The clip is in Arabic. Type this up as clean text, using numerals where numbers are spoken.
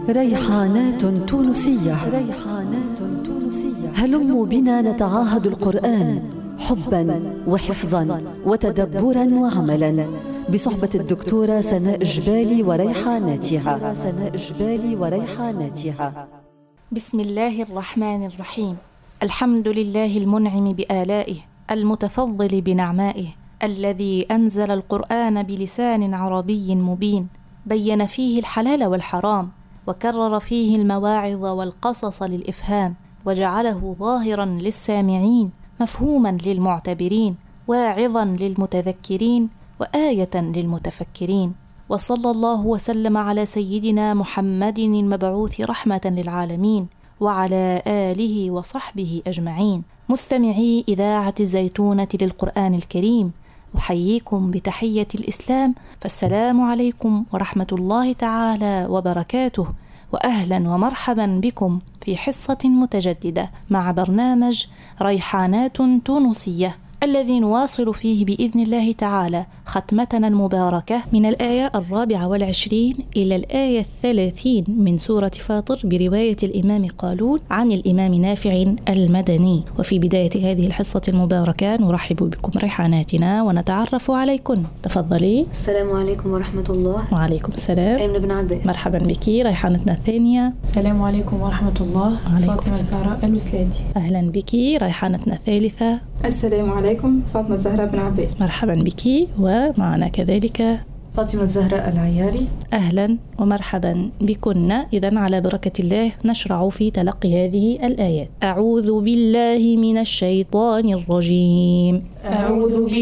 ريحانات تونسية. هلموا بنا نتعاهد القرآن حبا وحفظا وتدبرا وعملا بصحبة الدكتورة سناء جبالي وريحاناتها. بسم الله الرحمن الرحيم. الحمد لله المنعم بآلائه، المتفضل بنعمائه، الذي أنزل القرآن بلسان عربي مبين، بين فيه الحلال والحرام، وكرر فيه المواعظ والقصص للإفهام، وجعله ظاهرا للسامعين، مفهوما للمعتبرين، واعظا للمتذكرين، وآية للمتفكرين. وصلى الله وسلم على سيدنا محمد المبعوث رحمة للعالمين، وعلى آله وصحبه أجمعين. مستمعي إذاعة الزيتونة للقرآن الكريم، أحييكم بتحية الإسلام، فالسلام عليكم ورحمة الله تعالى وبركاته، وأهلا ومرحبا بكم في حصة متجددة مع برنامج ريحانات تونسية، الذي نواصل فيه بإذن الله تعالى ختمتنا المباركة من الآية 24 إلى الآية 30 من سورة فاطر برواية الإمام قالون عن الإمام نافع المدني. وفي بداية هذه الحصة المباركة نرحب بكم ريحاناتنا ونتعرف عليكن. تفضلي. السلام عليكم ورحمة الله. وعليكم السلام. أيمن بن عباس. مرحبا بك. ريحانتنا الثانية. السلام عليكم ورحمة الله. فاطمة الزهراء الوسلادي. أهلا بك. ريحانتنا الثالثة. السلام عليكم. فاطمة الزهراء بن عباس. مرحبا بك. ومعنا كذلك فاطمة الزهراء العياري. أهلا ومرحبا بكن. إذن على بركة الله نشرع في تلقي هذه الآيات. أعوذ بالله من الشيطان الرجيم. أعوذ